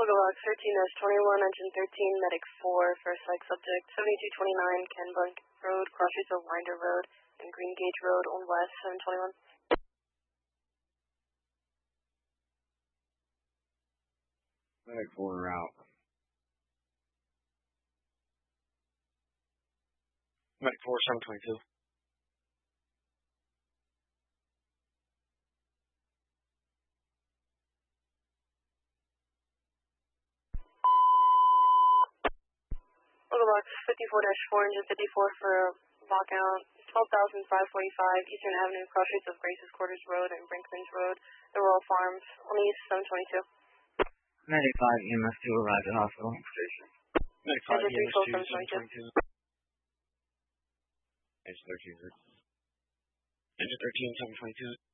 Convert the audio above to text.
Box 13-21, Engine 13, Medic 4, first psych subject, 7229, Kenbunk Road, crossroads of Winder Road, and Green Gauge Road on West, 721. Medic 4 en route. Medic 4, 722. Box 54-4, Engine 54 for lockout, 12,545, Eastern Avenue, crossroads of Grace's Quarters Road and Brinkman's Road, the Royal Farms, on the east, 722. Medic 5, EMS 2 arrived at hospital. Medic 5, EMS 2, 722. Engine 13, 722.